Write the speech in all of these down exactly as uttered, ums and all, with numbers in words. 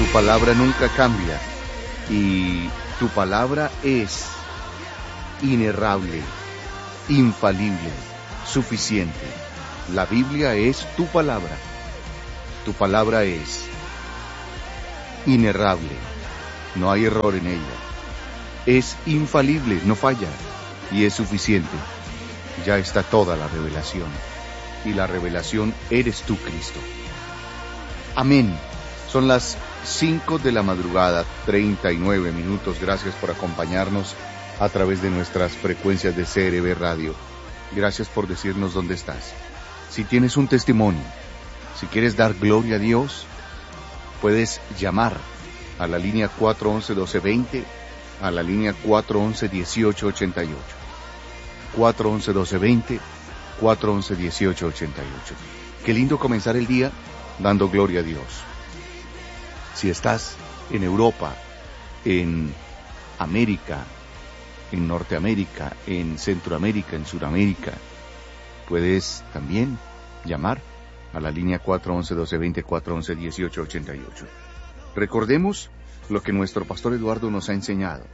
Tu palabra nunca cambia y tu palabra es inerrable, infalible, suficiente. La Biblia es tu palabra. Tu palabra es inerrable, no hay error en ella. Es infalible, no falla, y es suficiente. Ya está toda la revelación, y la revelación eres tú, Cristo. Amén. Son las cinco de la madrugada, treinta y nueve minutos. Gracias por acompañarnos a través de nuestras frecuencias de C R B Radio. Gracias por decirnos dónde estás. Si tienes un testimonio, si quieres dar gloria a Dios, puedes llamar a la línea cuatro once, doce veinte, a la línea cuatro once, dieciocho ochenta y ocho. cuatro once, doce veinte, cuatro once, dieciocho ochenta y ocho. Qué lindo comenzar el día dando gloria a Dios. Si estás en Europa, en América, en Norteamérica, en Centroamérica, en Sudamérica, puedes también llamar a la línea cuatro once, doce veinte, cuatro once, dieciocho ochenta y ocho. Recordemos lo que nuestro pastor Eduardo nos ha enseñado.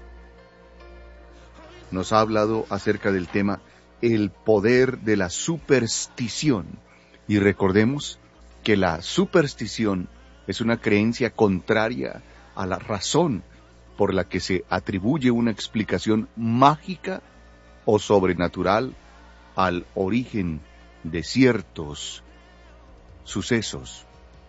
Nos ha hablado acerca del tema el poder de la superstición. Y recordemos que la superstición es una creencia contraria a la razón por la que se atribuye una explicación mágica o sobrenatural al origen de ciertos sucesos.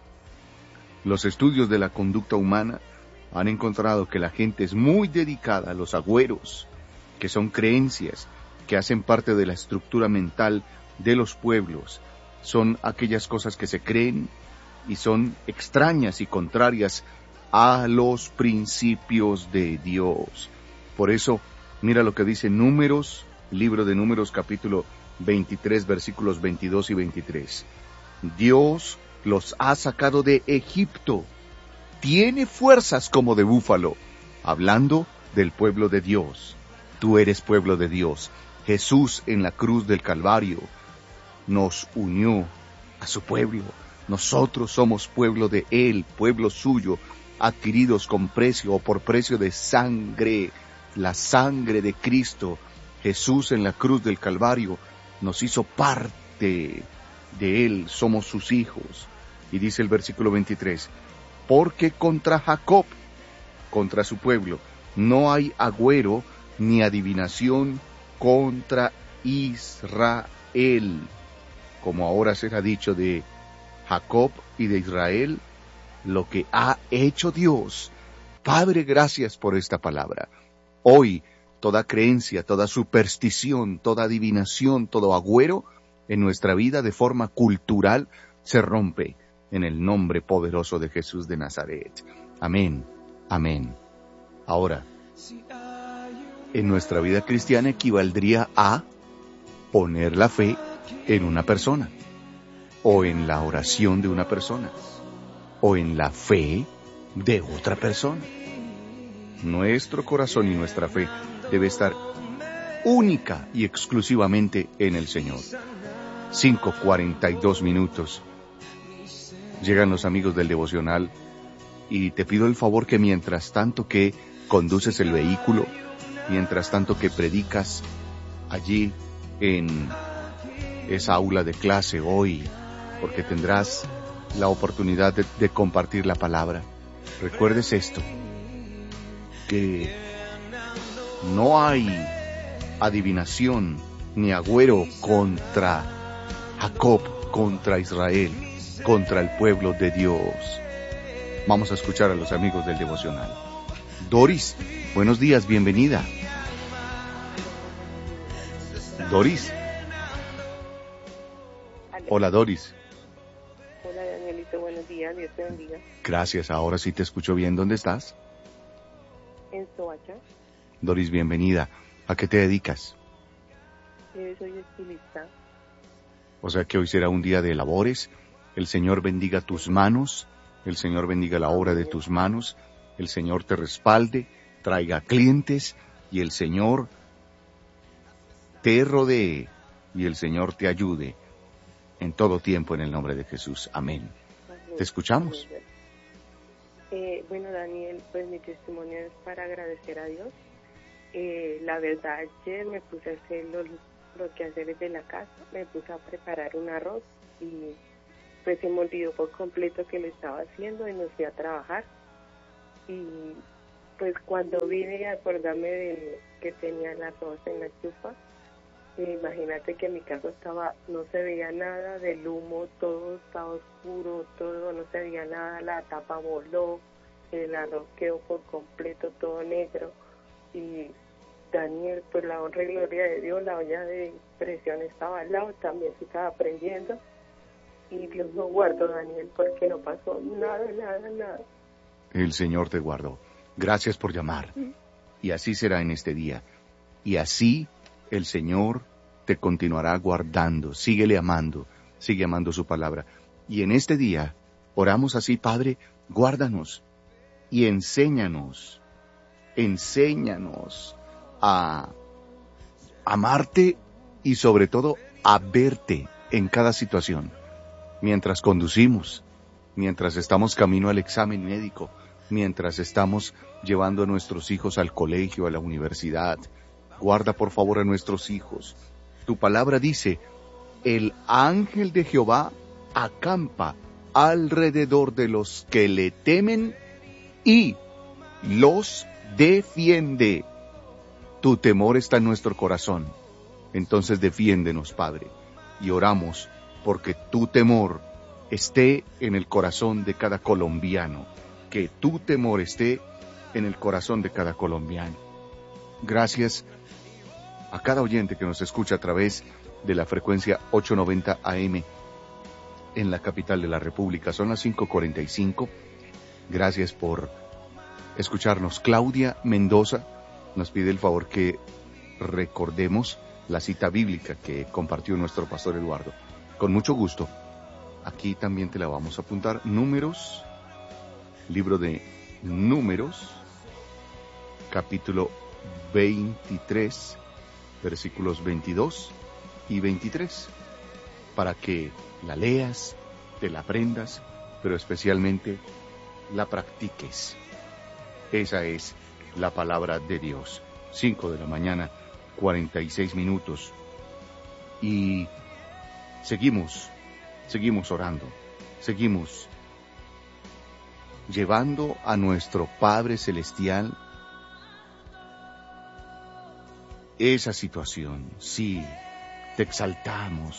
Los estudios de la conducta humana han encontrado que la gente es muy dedicada a los agüeros, que son creencias que hacen parte de la estructura mental de los pueblos. Son aquellas cosas que se creen y son extrañas y contrarias a los principios de Dios. Por eso, mira lo que dice Números, libro de Números, capítulo veintitrés, versículos veintidós y veintitrés. Dios los ha sacado de Egipto. Tiene fuerzas como de búfalo. Hablando del pueblo de Dios. Tú eres pueblo de Dios. Jesús en la cruz del Calvario nos unió a su pueblo. Nosotros somos pueblo de Él, pueblo suyo, adquiridos con precio o por precio de sangre. La sangre de Cristo, Jesús en la cruz del Calvario, nos hizo parte de Él, somos sus hijos. Y dice el versículo veintitrés, porque contra Jacob, contra su pueblo, no hay agüero ni adivinación contra Israel, como ahora será dicho de Jacob y de Israel, lo que ha hecho Dios. Padre, gracias por esta palabra. Hoy, toda creencia, toda superstición, toda adivinación, todo agüero en nuestra vida de forma cultural se rompe en el nombre poderoso de Jesús de Nazaret. Amén, amén. Ahora, en nuestra vida cristiana equivaldría a poner la fe en una persona, o en la oración de una persona, o en la fe de otra persona. Nuestro corazón y nuestra fe debe estar única y exclusivamente en el Señor. cinco cuarenta y dos minutos. Llegan los amigos del devocional y te pido el favor que mientras tanto que conduces el vehículo, mientras tanto que predicas allí en esa aula de clase hoy, porque tendrás la oportunidad de, de compartir la palabra, recuerdes esto, que no hay adivinación ni agüero contra Jacob, contra Israel, contra el pueblo de Dios. Vamos a escuchar a los amigos del devocional. Doris, buenos días, bienvenida. Doris. Hola, Doris. Hola, Danielito, buenos días, Dios te bendiga. Gracias, ahora sí te escucho bien. ¿Dónde estás? En Soacha. Doris, bienvenida. ¿A qué te dedicas? Eh, soy estilista. O sea que hoy será un día de labores. El Señor bendiga tus manos, el Señor bendiga la obra de tus manos, el Señor te respalde, traiga clientes y el Señor te rodee y el Señor te ayude en todo tiempo en el nombre de Jesús. Amén. ¿Te escuchamos? Eh, bueno, Daniel, pues mi testimonio es para agradecer a Dios. Eh, la verdad, ayer me puse a hacer los, los quehaceres de la casa, me puse a preparar un arroz y pues se me olvidó por completo que lo estaba haciendo y me fui a trabajar. Y pues cuando vine a acordarme de que tenía el arroz en la estufa, eh, imagínate que mi casa estaba, no se veía nada del humo, todo estaba oscuro, todo, no se veía nada, la tapa voló, el arroz quedó por completo todo negro. Y Daniel, pues la honra y gloria de Dios, la olla de presión estaba al lado, también se estaba prendiendo. Y Dios lo guardó, Daniel, porque no pasó nada, nada, nada. El Señor te guardó. Gracias por llamar. Y así será en este día. Y así el Señor te continuará guardando. Síguele amando. Sigue amando su palabra. Y en este día oramos así, Padre, guárdanos y enséñanos. Enséñanos a amarte y sobre todo a verte en cada situación. Mientras conducimos, mientras estamos camino al examen médico, mientras estamos llevando a nuestros hijos al colegio, a la universidad. Guarda por favor a nuestros hijos. Tu palabra dice, el ángel de Jehová acampa alrededor de los que le temen y los defiende. Tu temor está en nuestro corazón. Entonces defiéndenos, Padre. Y oramos porque tu temor esté en el corazón de cada colombiano. Que tu temor esté en el corazón de cada colombiano. Gracias a cada oyente que nos escucha a través de la frecuencia ochocientos noventa A M en la capital de la República. Son las cinco cuarenta y cinco. Gracias por escucharnos. Claudia Mendoza nos pide el favor que recordemos la cita bíblica que compartió nuestro pastor Eduardo. Con mucho gusto. Aquí también te la vamos a apuntar. Números, libro de Números, capítulo veintitrés, versículos veintidós y veintitrés, para que la leas, te la aprendas, pero especialmente la practiques. Esa es la palabra de Dios. Cinco de la mañana, cuarenta y seis minutos. Y seguimos, seguimos orando, seguimos llevando a nuestro Padre Celestial esa situación. Sí, te exaltamos,